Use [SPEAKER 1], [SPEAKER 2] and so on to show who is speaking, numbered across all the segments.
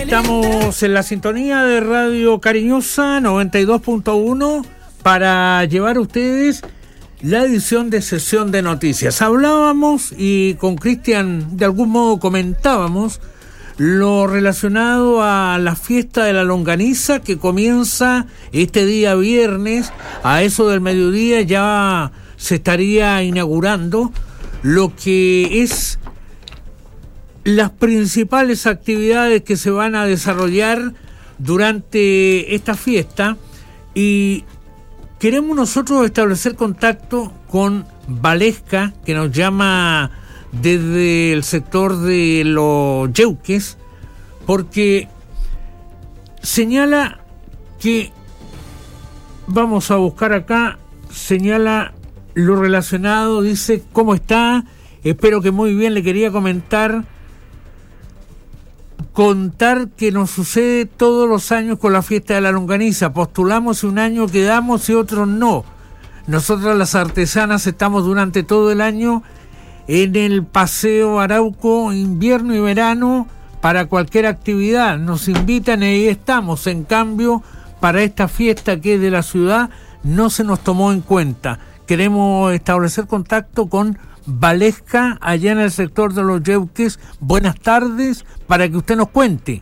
[SPEAKER 1] Estamos en la sintonía de Radio Cariñosa 92.1 para llevar a ustedes la edición de Sesión de Noticias. Hablábamos y con Cristian de algún modo comentábamos lo relacionado a la fiesta de la longaniza que comienza este día viernes a eso del mediodía. Ya se estaría inaugurando lo que es las principales actividades que se van a desarrollar durante esta fiesta, y queremos nosotros establecer contacto con Valesca, que nos llama desde el sector de Los Yeuques, porque señala que, vamos a buscar acá, señala lo relacionado, dice: ¿cómo está? Espero que muy bien. Le quería contar que nos sucede todos los años con la fiesta de la longaniza. Postulamos y un año quedamos y otros no. Nosotras las artesanas estamos durante todo el año en el Paseo Arauco, invierno y verano, para cualquier actividad. Nos invitan y ahí estamos. En cambio, para esta fiesta que es de la ciudad, no se nos tomó en cuenta. Queremos establecer contacto con Valesca, allá en el sector de Los Yeuques. Buenas tardes, para que usted nos cuente.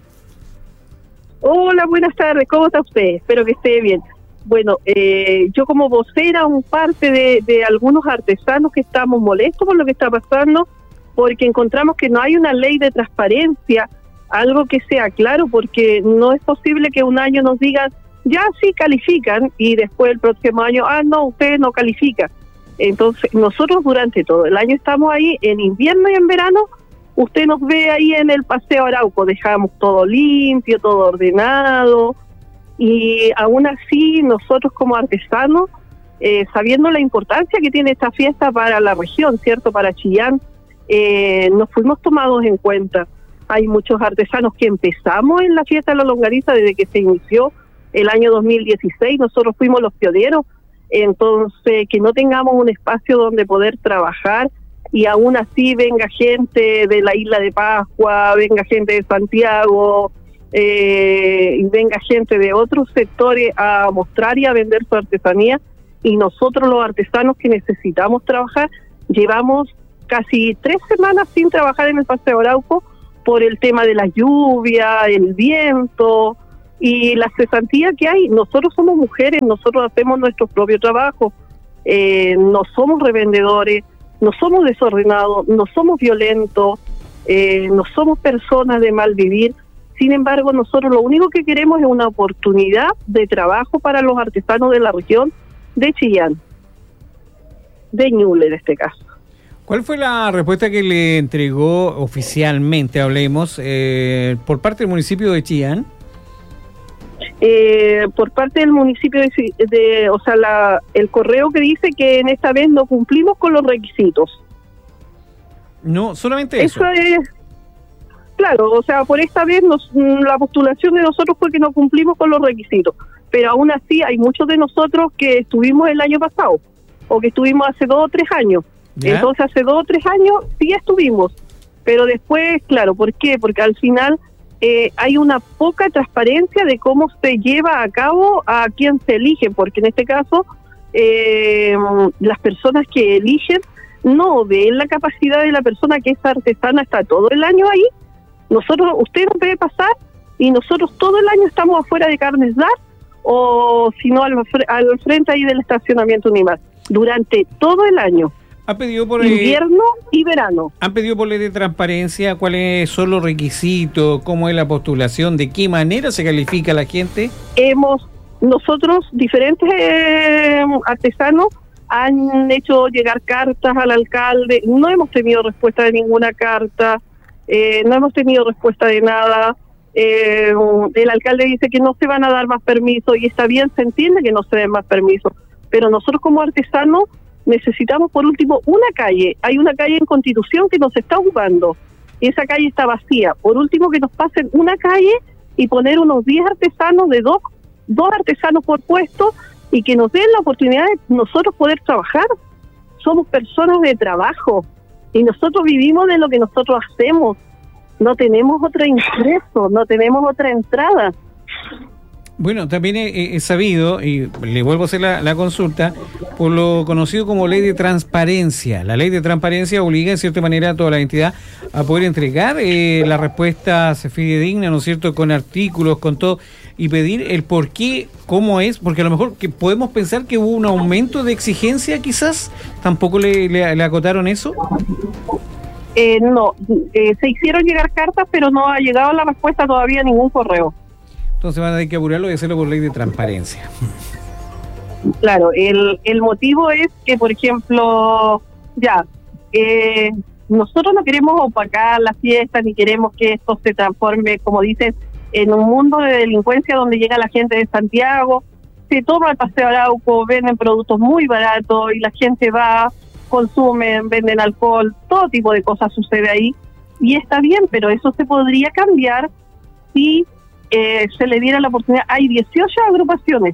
[SPEAKER 2] Hola, buenas tardes, ¿cómo está usted? Espero que esté bien. Bueno, yo como vocera, un parte de algunos artesanos que estamos molestos por lo que está pasando, porque encontramos que no hay una ley de transparencia, algo que sea claro, porque no es posible que un año nos digan, ya sí califican, y después el próximo año, no, ustedes no califican. Entonces, nosotros durante todo el año estamos ahí, en invierno y en verano. Usted nos ve ahí en el Paseo Arauco, dejamos todo limpio, todo ordenado, y aún así nosotros como artesanos, sabiendo la importancia que tiene esta fiesta para la región, ¿cierto?, para Chillán, nos fuimos tomados en cuenta. Hay muchos artesanos que empezamos en la fiesta de la longaniza desde que se inició el año 2016, nosotros fuimos los pioneros. Entonces, que no tengamos un espacio donde poder trabajar y aún así venga gente de la Isla de Pascua, venga gente de Santiago, y venga gente de otros sectores a mostrar y a vender su artesanía, y nosotros los artesanos que necesitamos trabajar, llevamos casi 3 semanas sin trabajar en el Paseo Arauco por el tema de la lluvia, el viento y la cesantía que hay. Nosotros somos mujeres, nosotros hacemos nuestro propio trabajo, no somos revendedores, no somos desordenados, no somos violentos, no somos personas de mal vivir. Sin embargo, nosotros lo único que queremos es una oportunidad de trabajo para los artesanos de la región de Chillán, de Ñuble en este caso.
[SPEAKER 3] ¿Cuál fue la respuesta que le entregó oficialmente, hablemos, por parte del municipio de Chillán?
[SPEAKER 2] Por parte del municipio el correo que dice que en esta vez no cumplimos con los requisitos.
[SPEAKER 3] No, solamente eso.
[SPEAKER 2] Eso es, claro, o sea, por esta vez la postulación de nosotros fue que no cumplimos con los requisitos, pero aún así hay muchos de nosotros que estuvimos el año pasado, o que estuvimos hace 2 o 3 años. ¿Ya? Entonces hace 2 o 3 años sí estuvimos, pero después, claro, ¿por qué? Porque al final hay una poca transparencia de cómo se lleva a cabo a quien se elige, porque en este caso las personas que eligen no ven la capacidad de la persona que es artesana, está todo el año ahí. Nosotros, usted nos debe pasar y nosotros todo el año estamos afuera de Carnes Dar, o si no al frente ahí del estacionamiento Unimar, durante todo el año.
[SPEAKER 3] ¿Ha pedido por
[SPEAKER 2] invierno y verano?
[SPEAKER 3] ¿Han pedido por ley de transparencia cuáles son los requisitos, cómo es la postulación, de qué manera se califica a la gente?
[SPEAKER 2] Nosotros, diferentes artesanos, han hecho llegar cartas al alcalde, no hemos tenido respuesta de ninguna carta, no hemos tenido respuesta de nada. El alcalde dice que no se van a dar más permisos, y está bien, se entiende que no se den más permisos, pero nosotros como artesanos necesitamos por último una calle. Hay una calle en Constitución que nos está ocupando y esa calle está vacía. Por último, que nos pasen una calle y poner unos 10 artesanos, de dos artesanos por puesto, y que nos den la oportunidad de nosotros poder trabajar. Somos personas de trabajo y nosotros vivimos de lo que nosotros hacemos. no tenemos otro ingreso, no tenemos otra entrada.
[SPEAKER 3] Bueno, también he sabido, y le vuelvo a hacer la consulta, por lo conocido como ley de transparencia. La ley de transparencia obliga, en cierta manera, a toda la entidad a poder entregar las respuestas fidedignas, ¿no es cierto?, con artículos, con todo, y pedir el por qué, cómo es, porque a lo mejor que podemos pensar que hubo un aumento de exigencia, quizás. ¿Tampoco le acotaron eso?
[SPEAKER 2] No, se hicieron llegar cartas, pero no ha llegado la respuesta todavía a ningún correo.
[SPEAKER 3] Entonces van a tener que apurarlo y hacerlo por ley de transparencia.
[SPEAKER 2] Claro, el motivo es que, por ejemplo, nosotros no queremos opacar la fiesta, ni queremos que esto se transforme, como dicen, en un mundo de delincuencia donde llega la gente de Santiago, se toma el Paseo Arauco, venden productos muy baratos y la gente va, consumen, venden alcohol, todo tipo de cosas sucede ahí, y está bien, pero eso se podría cambiar si se le diera la oportunidad. Hay 18 agrupaciones,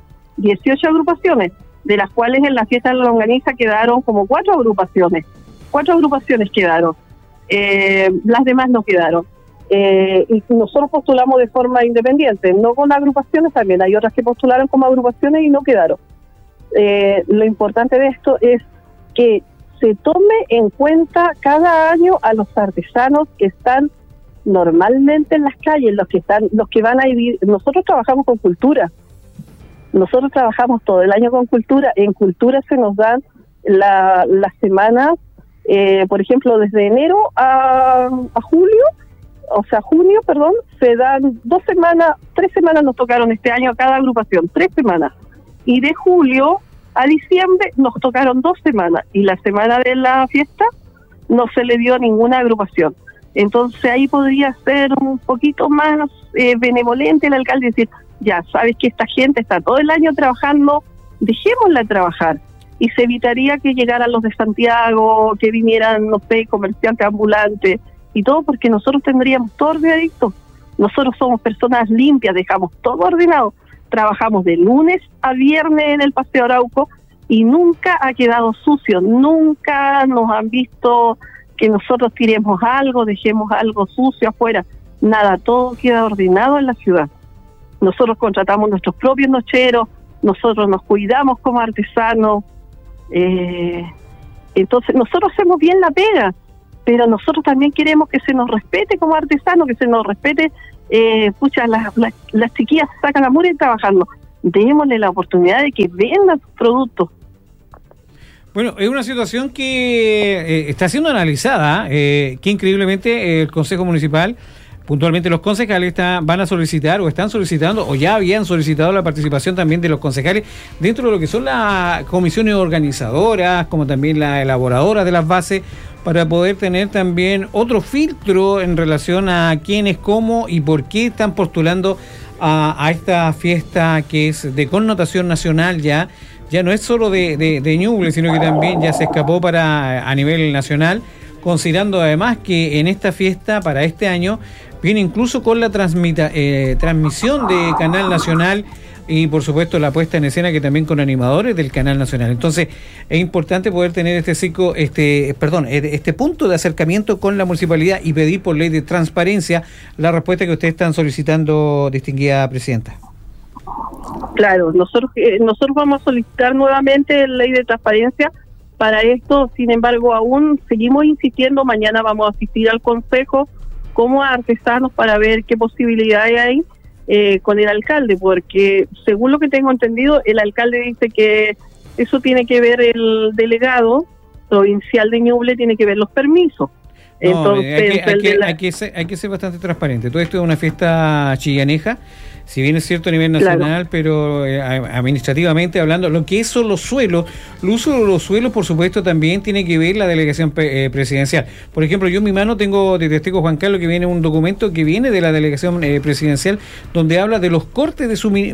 [SPEAKER 2] de las cuales en la fiesta de la longaniza quedaron como 4 agrupaciones quedaron, las demás no quedaron, y nosotros postulamos de forma independiente, no con agrupaciones, también hay otras que postularon como agrupaciones y no quedaron. Lo importante de esto es que se tome en cuenta cada año a los artesanos que están normalmente en las calles, los que van a vivir. Nosotros trabajamos con cultura, nosotros trabajamos todo el año con cultura. En cultura se nos dan las semanas, por ejemplo, desde enero a junio, se dan 2 semanas, 3 semanas nos tocaron este año a cada agrupación, 3 semanas, y de julio a diciembre nos tocaron 2 semanas, y la semana de la fiesta no se le dio a ninguna agrupación. Entonces ahí podría ser un poquito más benevolente el alcalde, decir, ya sabes que esta gente está todo el año trabajando, dejémosla trabajar, y se evitaría que llegaran los de Santiago, que vinieran, no sé, comerciantes ambulantes y todo, porque nosotros tendríamos todo ordenadito. Nosotros somos personas limpias, dejamos todo ordenado, trabajamos de lunes a viernes en el Paseo Arauco y nunca ha quedado sucio, nunca nos han visto que nosotros tiremos algo, dejemos algo sucio afuera, nada, todo queda ordenado en la ciudad. Nosotros contratamos nuestros propios nocheros, nosotros nos cuidamos como artesanos, entonces nosotros hacemos bien la pega, pero nosotros también queremos que se nos respete como artesanos, que se nos respete, las chiquillas sacan la mugre trabajando, démosle la oportunidad de que vendan sus productos.
[SPEAKER 3] Bueno, es una situación que está siendo analizada, que increíblemente el Consejo Municipal, puntualmente los concejales van a solicitar o están solicitando o ya habían solicitado la participación también de los concejales dentro de lo que son las comisiones organizadoras, como también las elaboradoras de las bases, para poder tener también otro filtro en relación a quiénes, cómo y por qué están postulando a esta fiesta que es de connotación nacional ya no es solo de Ñuble, sino que también ya se escapó a nivel nacional, considerando además que en esta fiesta para este año viene incluso con la transmisión de Canal Nacional y por supuesto la puesta en escena que también con animadores del Canal Nacional. Entonces es importante poder tener este punto de acercamiento con la municipalidad y pedir por ley de transparencia la respuesta que ustedes están solicitando, distinguida presidenta.
[SPEAKER 2] Claro, nosotros vamos a solicitar nuevamente la ley de transparencia para esto. Sin embargo, aún seguimos insistiendo. Mañana vamos a asistir al consejo como artesanos para ver qué posibilidades hay con el alcalde, porque según lo que tengo entendido, el alcalde dice que eso tiene que ver el delegado provincial de Ñuble, tiene que ver los permisos. Entonces,
[SPEAKER 3] hay que ser bastante transparente. Todo esto es una fiesta chillaneja, si bien es cierto a nivel nacional, claro, pero administrativamente hablando, lo que son los suelos, el uso de los suelos, por supuesto, también tiene que ver la delegación presidencial. Por ejemplo, yo en mi mano tengo de testigo Juan Carlos que viene un documento que viene de la delegación presidencial, donde habla de los cortes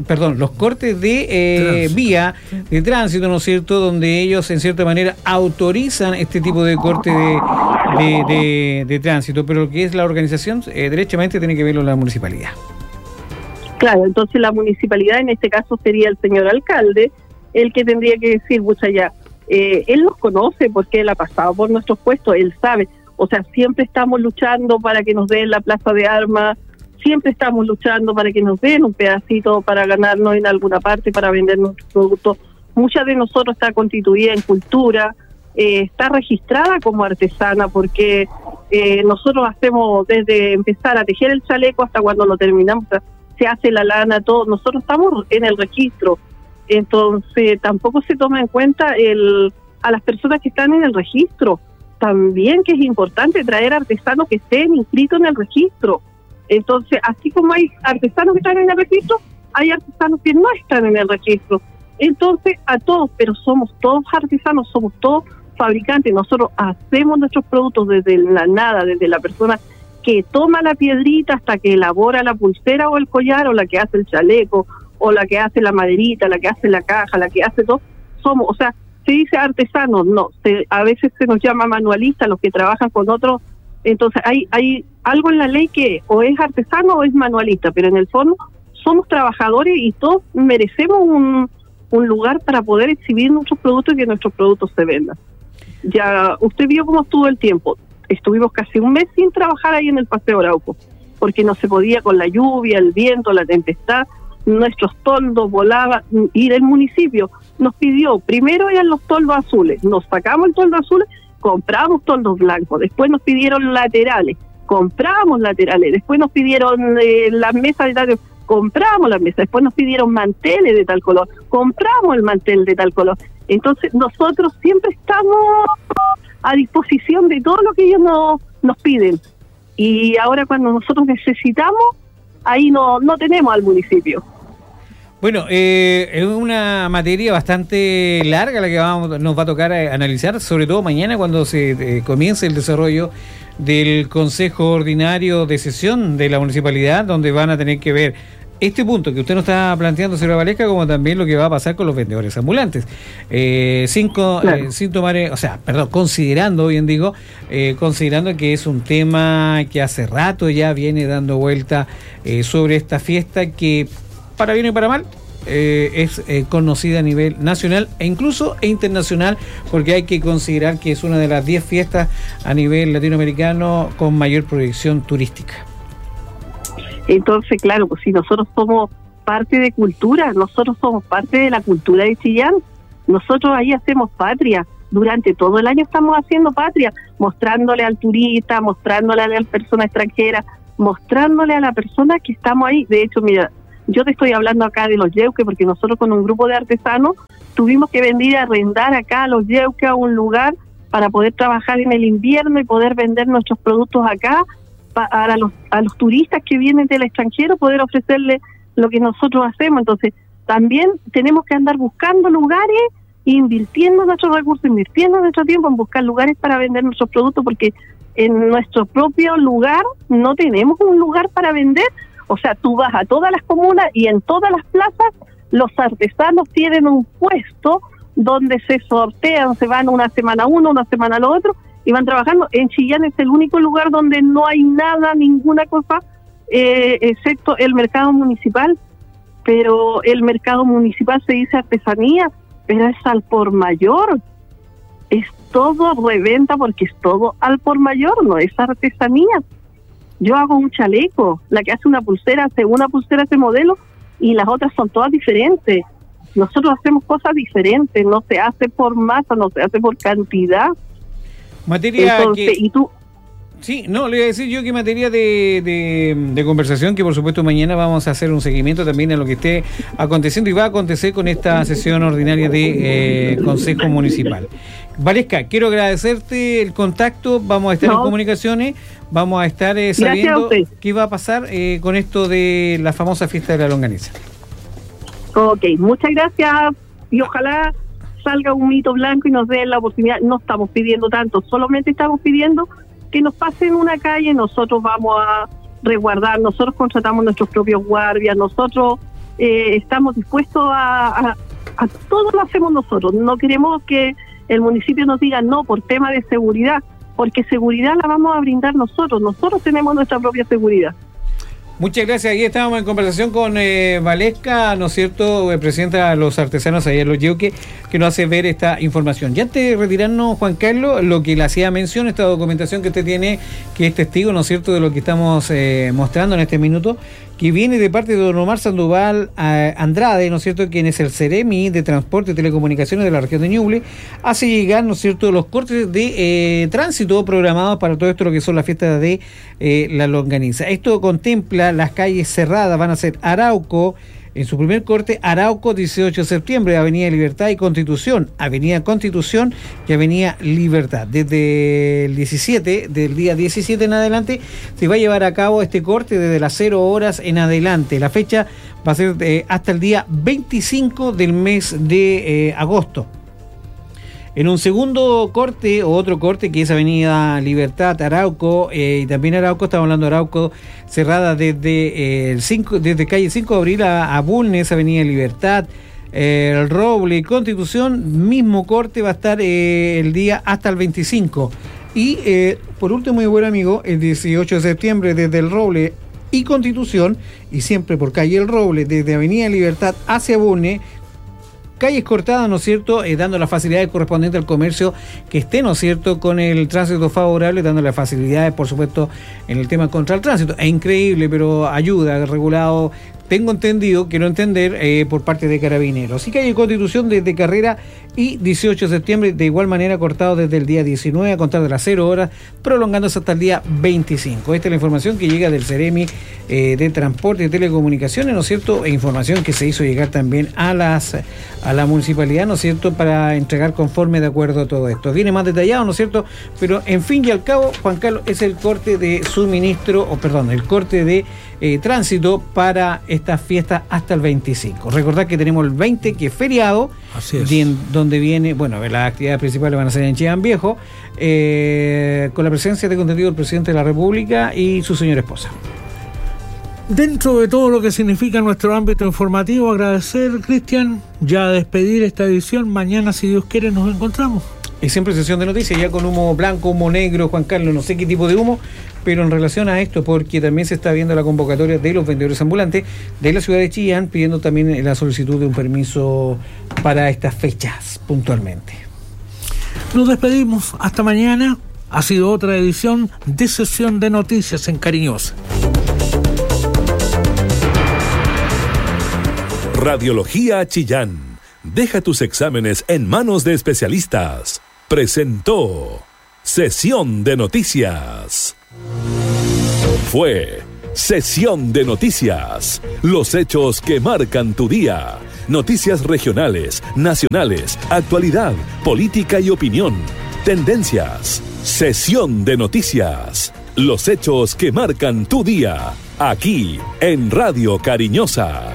[SPEAKER 3] de vía de tránsito, ¿no es cierto?, donde ellos en cierta manera autorizan este tipo de corte de tránsito, pero lo que es la organización, derechamente tiene que verlo la municipalidad.
[SPEAKER 2] Claro, entonces la municipalidad, en este caso sería el señor alcalde, el que tendría que decir, él nos conoce porque él ha pasado por nuestros puestos, él sabe, O sea, siempre estamos luchando para que nos den la plaza de armas, siempre estamos luchando para que nos den un pedacito para ganarnos en alguna parte, para vender nuestros productos. Mucha de nosotros está constituida en cultura, está registrada como artesana, porque nosotros hacemos desde empezar a tejer el chaleco hasta cuando lo terminamos, o sea, se hace la lana, todo. Nosotros estamos en el registro, entonces tampoco se toma en cuenta a las personas que están en el registro. También que es importante traer artesanos que estén inscritos en el registro. Entonces, así como hay artesanos que están en el registro, hay artesanos que no están en el registro. Entonces, a todos, pero somos todos artesanos, somos todos fabricantes. Nosotros hacemos nuestros productos desde la nada, desde la persona que toma la piedrita hasta que elabora la pulsera o el collar, o la que hace el chaleco, o la que hace la maderita, la que hace la caja, la que hace todo. Somos, o sea, se dice artesanos, no, a veces se nos llama manualistas los que trabajan con otros. Entonces hay algo en la ley que o es artesano o es manualista, pero en el fondo somos trabajadores y todos merecemos un lugar para poder exhibir nuestros productos y que nuestros productos se vendan. Ya usted vio cómo estuvo el tiempo. Estuvimos casi un mes sin trabajar ahí en el Paseo Arauco, porque no se podía con la lluvia, el viento, la tempestad. Nuestros toldos volaban, y el municipio nos pidió, primero eran los toldos azules, nos sacamos el toldo azul, compramos toldos blancos, después nos pidieron laterales, compramos laterales, después nos pidieron las mesas de tal, compramos las mesas, después nos pidieron manteles de tal color, compramos el mantel de tal color. Entonces nosotros siempre estamos a disposición de todo lo que ellos nos piden, y ahora cuando nosotros necesitamos, ahí no tenemos al municipio.
[SPEAKER 3] Bueno, es una materia bastante larga la que nos va a tocar analizar, sobre todo mañana cuando se comience el desarrollo del Consejo Ordinario de Sesión de la Municipalidad, donde van a tener que ver este punto que usted nos está planteando, señora Valesca, como también lo que va a pasar con los vendedores ambulantes. Considerando, bien digo, considerando que es un tema que hace rato ya viene dando vuelta sobre esta fiesta que, para bien y para mal, es conocida a nivel nacional e incluso internacional, porque hay que considerar que es una de las 10 fiestas a nivel latinoamericano con mayor proyección turística.
[SPEAKER 2] Entonces, claro, pues si nosotros somos parte de cultura, nosotros somos parte de la cultura de Chillán, nosotros ahí hacemos patria, durante todo el año estamos haciendo patria, mostrándole al turista, mostrándole a la persona extranjera, mostrándole a la persona que estamos ahí. De hecho, mira, yo te estoy hablando acá de los yeuques, porque nosotros con un grupo de artesanos tuvimos que venir a arrendar acá a los yeuques a un lugar para poder trabajar en el invierno y poder vender nuestros productos acá, a los turistas que vienen del extranjero, poder ofrecerles lo que nosotros hacemos. Entonces también tenemos que andar buscando lugares, invirtiendo nuestros recursos, invirtiendo nuestro tiempo en buscar lugares para vender nuestros productos, porque en nuestro propio lugar no tenemos un lugar para vender. O sea, tú vas a todas las comunas y en todas las plazas los artesanos tienen un puesto donde se sortean, se van una semana uno, una semana lo otro, y van trabajando. En Chillán es el único lugar donde no hay nada, ninguna cosa, excepto el mercado municipal. Pero el mercado municipal se dice artesanía, pero es al por mayor. Es todo reventa porque es todo al por mayor, no es artesanía. Yo hago un chaleco, la que hace una pulsera hace modelo, y las otras son todas diferentes. Nosotros hacemos cosas diferentes, no se hace por masa, no se hace por cantidad.
[SPEAKER 3] Materia.
[SPEAKER 2] Entonces,
[SPEAKER 3] y tú... Sí, no, le iba a decir yo que materia de conversación, que por supuesto mañana vamos a hacer un seguimiento también a lo que esté aconteciendo y va a acontecer con esta sesión ordinaria de Consejo Municipal. Valesca, quiero agradecerte el contacto, vamos a estar en comunicaciones, vamos a estar sabiendo qué va a pasar con esto de la famosa fiesta de la longaniza.
[SPEAKER 2] Ok, muchas gracias y ojalá salga un mito blanco y nos den la oportunidad. No estamos pidiendo tanto, solamente estamos pidiendo que nos pasen una calle, nosotros vamos a resguardar, nosotros contratamos nuestros propios guardias, nosotros estamos dispuestos a todo lo hacemos nosotros. No queremos que el municipio nos diga no por tema de seguridad, porque seguridad la vamos a brindar nosotros tenemos nuestra propia seguridad.
[SPEAKER 3] Muchas gracias. Aquí estábamos en conversación con Valesca, ¿no es cierto?, presidenta de los artesanos allá en Los Yeuques, que nos hace ver esta información. Ya antes de retirarnos, Juan Carlos, lo que le hacía mención, esta documentación que usted tiene, que es testigo, ¿no es cierto?, de lo que estamos mostrando en este minuto, que viene de parte de don Omar Sandoval Andrade, ¿no es cierto?, quien es el Ceremi de Transporte y Telecomunicaciones de la región de Ñuble, hace llegar, ¿no es cierto?, los cortes de tránsito programados para todo esto, lo que son las fiestas de la longaniza. Esto contempla las calles cerradas, van a ser Arauco, en su primer corte, Arauco 18 de septiembre, Avenida Libertad y Constitución, Avenida Constitución y Avenida Libertad. Desde el 17, del día 17 en adelante, se va a llevar a cabo este corte desde las 0 horas en adelante. La fecha va a ser hasta el día 25 del mes de agosto. En un segundo corte, o otro corte, que es Avenida Libertad, Arauco, y también Arauco, estamos hablando de Arauco, cerrada desde calle 5 de abril a Bulnes, Avenida Libertad, el Roble, Constitución, mismo corte va a estar el día hasta el 25. Y por último, mi buen amigo, el 18 de septiembre desde el Roble y Constitución, y siempre por calle El Roble, desde Avenida Libertad hacia Bulnes, calles cortadas, ¿no es cierto?, dando las facilidades correspondientes al comercio que esté, ¿no es cierto?, con el tránsito favorable, dando las facilidades, por supuesto, en el tema contra el tránsito. Es increíble, pero ayuda, regulado, tengo entendido, quiero entender, por parte de Carabineros. Así que hay Constitución desde Carrera y 18 de septiembre, de igual manera cortado desde el día 19 a contar de las 0 horas, prolongándose hasta el día 25. Esta es la información que llega del Ceremi de Transporte y Telecomunicaciones, ¿no es cierto?, e información que se hizo llegar también a la municipalidad, ¿no es cierto?, para entregar conforme de acuerdo a todo esto. Viene más detallado, ¿no es cierto?, pero en fin y al cabo, Juan Carlos, es el corte de suministro, el corte de tránsito para estas fiestas hasta el 25. Recordad que tenemos el 20, que es feriado, donde viene, las actividades principales van a ser en Chillán Viejo, con la presencia de contenido del presidente de la República y su señora esposa.
[SPEAKER 1] Dentro de todo lo que significa nuestro ámbito informativo, agradecer, Cristian, ya despedir esta edición. Mañana, si Dios quiere, nos encontramos.
[SPEAKER 3] Es siempre sesión de noticias, ya con humo blanco, humo negro, Juan Carlos, no sé qué tipo de humo, pero en relación a esto, porque también se está viendo la convocatoria de los vendedores ambulantes de la ciudad de Chillán, pidiendo también la solicitud de un permiso para estas fechas puntualmente.
[SPEAKER 1] Nos despedimos, hasta mañana. Ha sido otra edición de Sesión de Noticias en Cariñosa.
[SPEAKER 4] Radiología Chillán. Deja tus exámenes en manos de especialistas. Presentó Sesión de Noticias. Fue Sesión de Noticias. Los hechos que marcan tu día. Noticias regionales, nacionales, actualidad, política y opinión. Tendencias. Sesión de Noticias. Los hechos que marcan tu día. Aquí en Radio Cariñosa.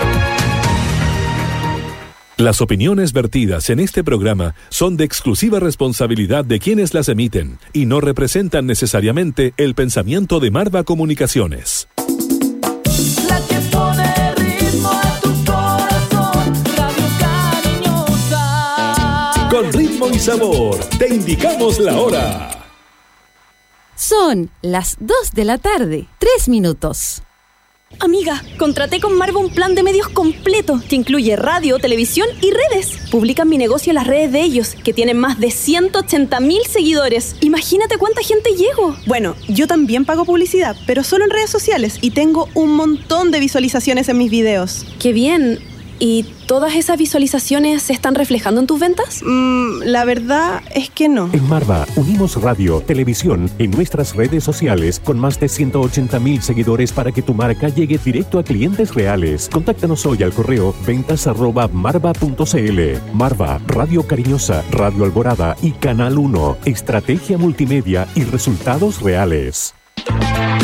[SPEAKER 4] Las opiniones vertidas en este programa son de exclusiva responsabilidad de quienes las emiten y no representan necesariamente el pensamiento de Marva Comunicaciones.
[SPEAKER 5] La que pone ritmo a tu corazón, Radio Cariñosa.
[SPEAKER 4] Con ritmo y sabor, te indicamos la hora.
[SPEAKER 6] Son las 2 de la tarde, 3 minutos.
[SPEAKER 7] Amiga, contraté con Marva un plan de medios completo que incluye radio, televisión y redes. Publican mi negocio en las redes de ellos, que tienen más de 180.000 seguidores. Imagínate cuánta gente llego.
[SPEAKER 8] Bueno, yo también pago publicidad, pero solo en redes sociales y tengo un montón de visualizaciones en mis videos.
[SPEAKER 7] ¡Qué bien! ¿Y todas esas visualizaciones se están reflejando en tus ventas?
[SPEAKER 8] La verdad es que no.
[SPEAKER 9] En Marva unimos radio, televisión en nuestras redes sociales con más de 180.000 seguidores para que tu marca llegue directo a clientes reales. Contáctanos hoy al correo ventas@marva.cl. Marva, Radio Cariñosa, Radio Alborada y Canal 1. Estrategia multimedia y resultados reales.